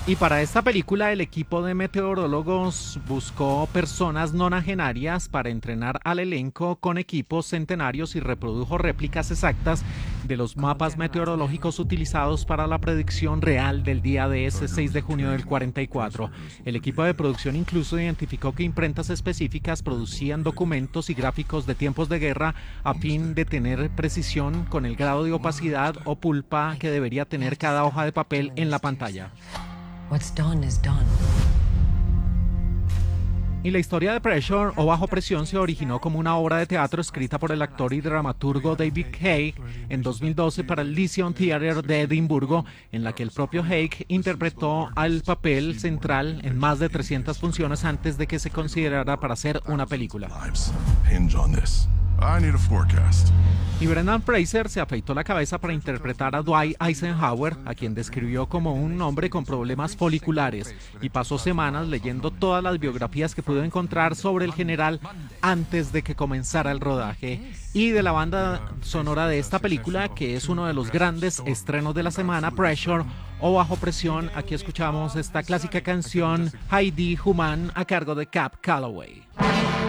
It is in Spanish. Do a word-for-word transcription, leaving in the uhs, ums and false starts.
Y para esta película el equipo de meteorólogos buscó personas nonagenarias para entrenar al elenco con equipos centenarios y reprodujo réplicas exactas de los mapas meteorológicos utilizados para la predicción real del día de ese seis de junio del cuarenta y cuatro. El equipo de producción incluso identificó que imprentas específicas producían documentos y gráficos de tiempos de guerra a fin de tener precisión con el grado de opacidad o pulpa que debería tener cada hoja de papel en la pantalla. What's done is done. Y la historia de Pressure o Bajo Presión se originó como una obra de teatro escrita por el actor y dramaturgo David Haig en dos mil doce para el Lyceum Theatre de Edimburgo, en la que el propio Haig interpretó al papel central en más de trescientas funciones antes de que se considerara para ser una película. I need a forecast. Y Brendan Fraser se afeitó la cabeza para interpretar a Dwight Eisenhower, a quien describió como un hombre con problemas foliculares, y pasó semanas leyendo todas las biografías que pudo encontrar sobre el general antes de que comenzara el rodaje. Y de la banda sonora de esta película, que es uno de los grandes estrenos de la semana, Pressure o Bajo Presión, aquí escuchamos esta clásica canción Heidi Human a cargo de Cab Calloway.